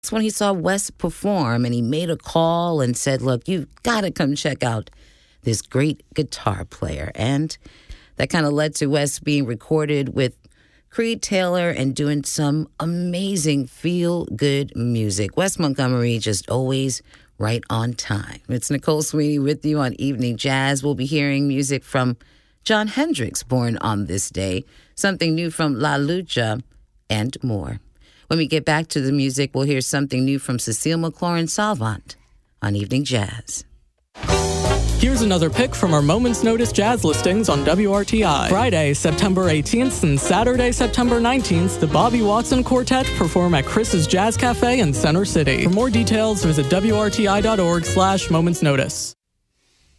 That's when he saw Wes perform, and he made a call and said, look, you've got to come check out this great guitar player. And that kind of led to Wes being recorded with Creed Taylor and doing some amazing feel-good music. Wes Montgomery just always right on time. It's Nicole Sweeney with you on Evening Jazz. We'll be hearing music from Jon Hendricks, born on this day, something new from La Lucha, and more. When we get back to the music, we'll hear something new from Cecile McLaurin-Salvant on Evening Jazz. Here's another pick from our Moments Notice jazz listings on WRTI. Friday, September 18th and Saturday, September 19th, the Bobby Watson Quartet perform at Chris's Jazz Cafe in Center City. For more details, visit WRTI.org/momentsnotice.